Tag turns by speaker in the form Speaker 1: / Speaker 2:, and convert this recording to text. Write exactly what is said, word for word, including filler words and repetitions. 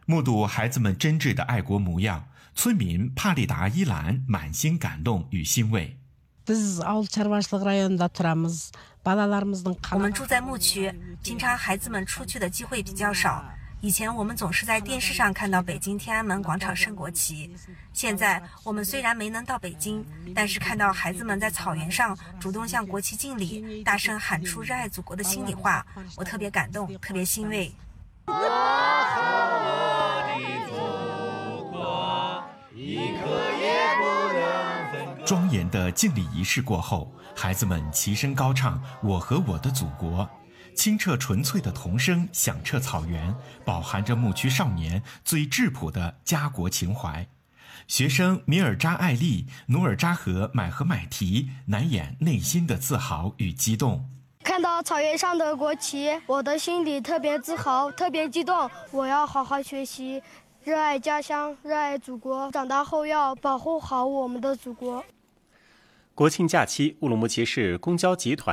Speaker 1: 目睹孩子们真挚的爱国模样，村民帕利达伊兰满心感动与欣慰。
Speaker 2: 我们住在牧区，平常孩子们出去的机会比较少。以前我们总是在电视上看到北京天安门广场升国旗，现在我们虽然没能到北京，但是看到孩子们在草原上主动向国旗敬礼，大声喊出热爱祖国的心里话，我特别感动，特别欣慰。我和我的祖国，一刻也不能分割。
Speaker 1: 庄严的敬礼仪式过后，孩子们齐声高唱我和我的祖国，清澈纯粹的童声响彻草原，饱含着牧区少年最质朴的家国情怀。学生米尔扎艾丽、努尔扎和买和买提难掩内心的自豪与激动。
Speaker 3: 看到草原上的国旗，我的心里特别自豪，特别激动。我要好好学习，热爱家乡，热爱祖国，长大后要保护好我们的祖国。
Speaker 4: 国庆假期，乌鲁木齐市公交集团